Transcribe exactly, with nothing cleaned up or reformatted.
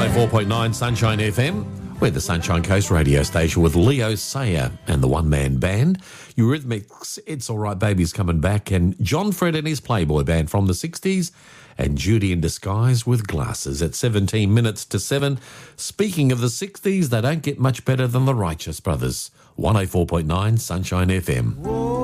oh four point nine Sunshine F M. We're the Sunshine Coast radio station with Leo Sayer and the one-man band. Eurythmics, It's All Right Baby's coming back, and John Fred and his Playboy band from the sixties, and Judy in Disguise with Glasses at seventeen minutes to seven. Speaking of the sixties, they don't get much better than the Righteous Brothers. one oh four point nine Sunshine F M.